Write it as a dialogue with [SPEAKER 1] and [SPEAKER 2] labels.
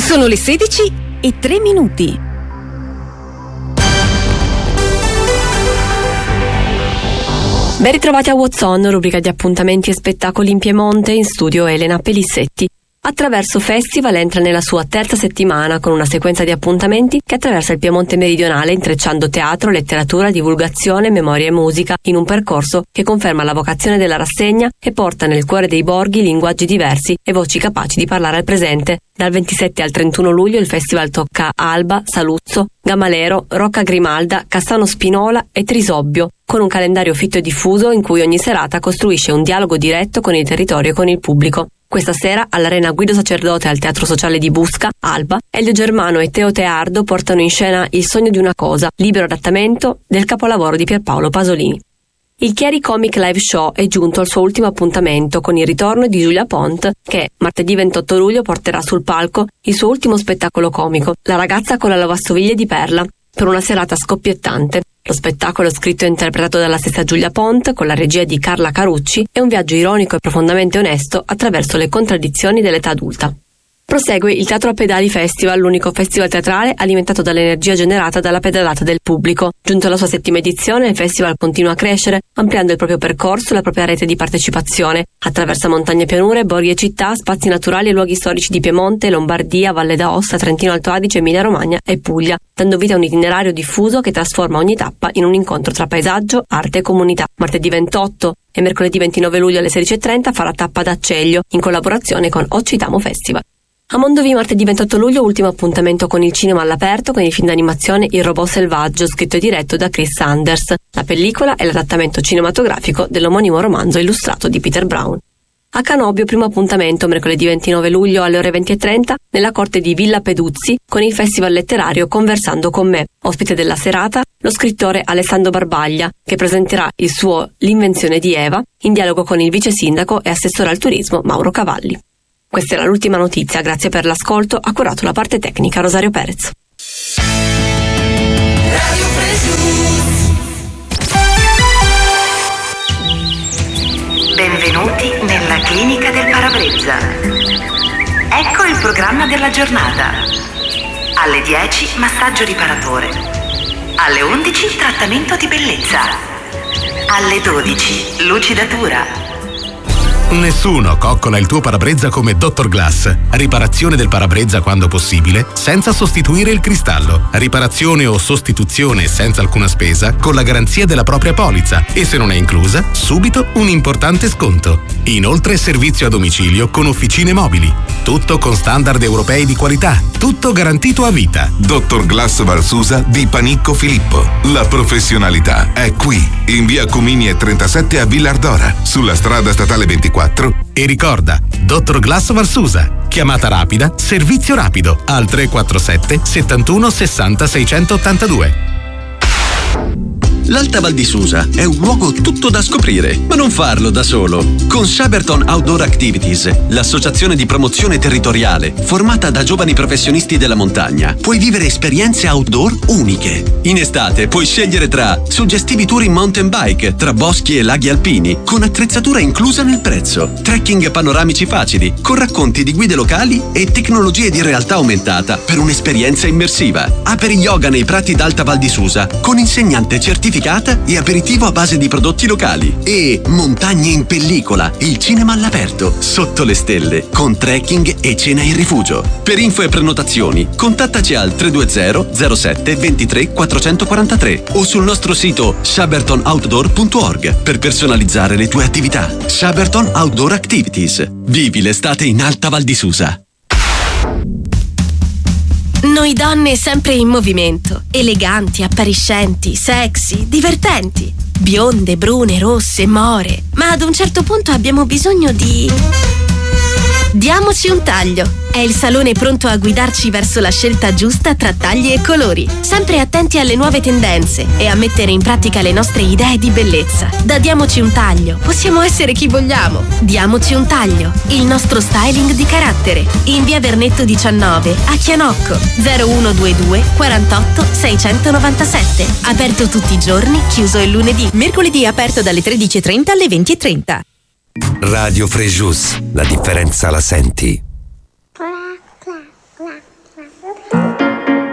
[SPEAKER 1] Sono le 16:03. Ben ritrovati a What's On, rubrica di appuntamenti e spettacoli in Piemonte, in studio Elena Pelissetti. Attraverso Festival entra nella sua terza settimana con una sequenza di appuntamenti che attraversa il Piemonte meridionale intrecciando teatro, letteratura, divulgazione, memoria e musica in un percorso che conferma la vocazione della rassegna e porta nel cuore dei borghi linguaggi diversi e voci capaci di parlare al presente. Dal 27 al 31 luglio il festival tocca Alba, Saluzzo, Gamalero, Rocca Grimalda, Cassano Spinola e Trisobbio, con un calendario fitto e diffuso in cui ogni serata costruisce un dialogo diretto con il territorio e con il pubblico. Questa sera all'Arena Guido Sacerdote al Teatro Sociale di Busca, Alba, Elio Germano e Teo Teardo portano in scena Il sogno di una cosa, libero adattamento del capolavoro di Pierpaolo Pasolini. Il Chieri Comic Live Show è giunto al suo ultimo appuntamento con il ritorno di Giulia Pont, che martedì 28 luglio porterà sul palco il suo ultimo spettacolo comico, La ragazza con la lavastoviglie di perla, per una serata scoppiettante. Lo spettacolo, scritto e interpretato dalla stessa Giulia Pont, con la regia di Carla Carucci, è un viaggio ironico e profondamente onesto attraverso le contraddizioni dell'età adulta. Prosegue il Teatro a Pedali Festival, l'unico festival teatrale alimentato dall'energia generata dalla pedalata del pubblico. Giunto alla sua settima edizione, il festival continua a crescere, ampliando il proprio percorso e la propria rete di partecipazione. Attraversa montagne e pianure, borghi e città, spazi naturali e luoghi storici di Piemonte, Lombardia, Valle d'Aosta, Trentino Alto Adige, Emilia-Romagna e Puglia, dando vita a un itinerario diffuso che trasforma ogni tappa in un incontro tra paesaggio, arte e comunità. Martedì 28 e mercoledì 29 luglio alle 16:30 farà tappa ad Acceglio, in collaborazione con Occitamo Festival. A Mondovì martedì 28 luglio ultimo appuntamento con il cinema all'aperto con il film d'animazione Il robot selvaggio, scritto e diretto da Chris Sanders. La pellicola è l'adattamento cinematografico dell'omonimo romanzo illustrato di Peter Brown. A Canobbio primo appuntamento mercoledì 29 luglio alle ore 20:30 nella corte di Villa Peduzzi con il festival letterario Conversando con me. Ospite della serata lo scrittore Alessandro Barbaglia, che presenterà il suo L'invenzione di Eva in dialogo con il vice sindaco e assessore al turismo Mauro Cavalli. Questa era l'ultima notizia, grazie per l'ascolto, ha curato la parte tecnica Rosario Perez.
[SPEAKER 2] Benvenuti nella clinica del parabrezza. Ecco il programma della giornata. Alle 10 massaggio riparatore. Alle 11 trattamento di bellezza. Alle 12 lucidatura.
[SPEAKER 3] Nessuno coccola il tuo parabrezza come Dr. Glass. Riparazione del parabrezza quando possibile, senza sostituire il cristallo. Riparazione o sostituzione senza alcuna spesa, con la garanzia della propria polizza. E se non è inclusa, subito un importante sconto. Inoltre servizio a domicilio con officine mobili. Tutto con standard europei di qualità. Tutto garantito a vita.
[SPEAKER 4] Dr. Glass Valsusa di Panicco Filippo. La professionalità è qui. In via Comini 37 a Villardora, sulla strada statale 24.
[SPEAKER 3] E ricorda, Dr. Glass Valsusa. Chiamata rapida, servizio rapido al 347 71 60 682.
[SPEAKER 5] L'Alta Val di Susa è un luogo tutto da scoprire, ma non farlo da solo. Con Shaberton Outdoor Activities, l'associazione di promozione territoriale formata da giovani professionisti della montagna, puoi vivere esperienze outdoor uniche. In estate puoi scegliere tra suggestivi tour in mountain bike, tra boschi e laghi alpini, con attrezzatura inclusa nel prezzo, trekking panoramici facili, con racconti di guide locali e tecnologie di realtà aumentata per un'esperienza immersiva. Aperi yoga nei prati d'Alta Val di Susa, con insegnante certificato e aperitivo a base di prodotti locali. E Montagne in pellicola, il cinema all'aperto, sotto le stelle, con trekking e cena in rifugio. Per info e prenotazioni, contattaci al 320 07 23 443 o sul nostro sito shabertonoutdoor.org per personalizzare le tue attività. Shaberton Outdoor Activities. Vivi l'estate in Alta Val di Susa.
[SPEAKER 6] Noi donne sempre in movimento, eleganti, appariscenti, sexy, divertenti, bionde, brune, rosse, more, ma ad un certo punto abbiamo bisogno di... Diamoci un taglio. È il salone pronto a guidarci verso la scelta giusta tra tagli e colori, sempre attenti alle nuove tendenze e a mettere in pratica le nostre idee di bellezza. Da Diamoci un taglio possiamo essere chi vogliamo. Diamoci un taglio, il nostro styling di carattere. In via Vernetto 19 a Chianocco, 0122 48 697. Aperto tutti i giorni, chiuso il lunedì. Mercoledì aperto dalle 13:30 alle 20:30.
[SPEAKER 7] Radio Frejus, la differenza la senti.